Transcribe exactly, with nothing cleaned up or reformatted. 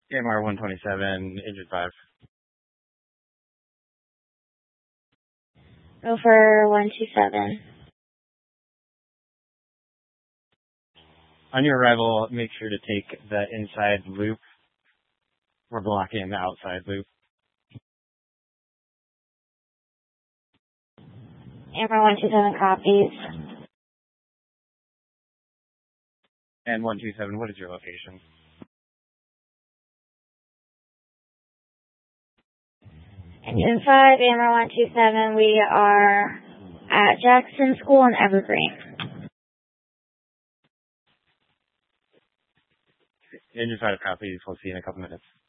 M R one twenty-seven, engine five. Rover one two seven. On your arrival, make sure to take the inside loop. We're blocking the outside loop. M R one two seven copies. And one two seven, what is your location? Engine five, M R one two seven, we are at Jackson School in Evergreen. Engine five copies, we'll see you in a couple minutes.